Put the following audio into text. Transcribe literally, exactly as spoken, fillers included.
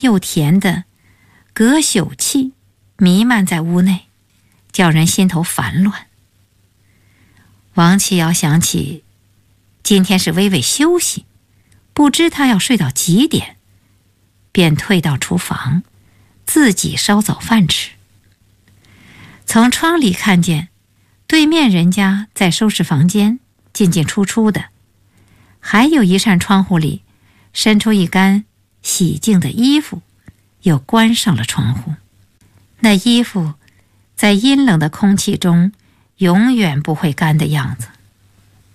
又甜的革朽气弥漫在屋内，叫人心头烦乱。王启尧想起今天是微微休息，不知他要睡到几点，便退到厨房，自己烧早饭吃。从窗里看见对面人家在收拾房间，进进出出的，还有一扇窗户里伸出一干洗净的衣服，又关上了窗户。那衣服在阴冷的空气中永远不会干的样子。